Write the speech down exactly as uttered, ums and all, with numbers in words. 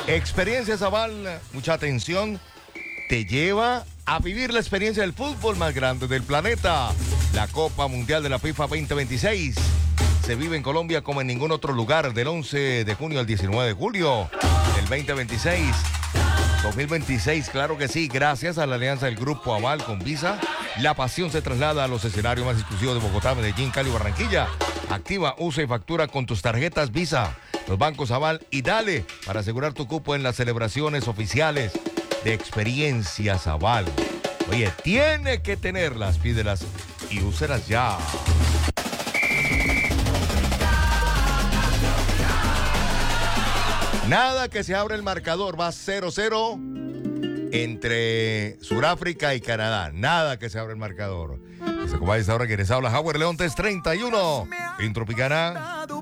Experiencia Zaval, mucha atención, te lleva a vivir la experiencia del fútbol más grande del planeta. La Copa Mundial de la FIFA veinte veintiséis se vive en Colombia como en ningún otro lugar, del once de junio al diecinueve de julio del veinte veintiséis. dos mil veintiséis, claro que sí, gracias a la alianza del Grupo Aval con Visa, la pasión se traslada a los escenarios más exclusivos de Bogotá, Medellín, Cali y Barranquilla. Activa, usa y factura con tus tarjetas Visa, los bancos Aval y dale para asegurar tu cupo en las celebraciones oficiales de Experiencias Aval. Oye, tiene que tenerlas, pídelas y úselas ya. Nada que se abra el marcador, va cero cero entre Sudáfrica y Canadá. Nada que se abra el marcador. Dice, como a esta hora que les habla Howard León, tres treinta y uno en Tropicana.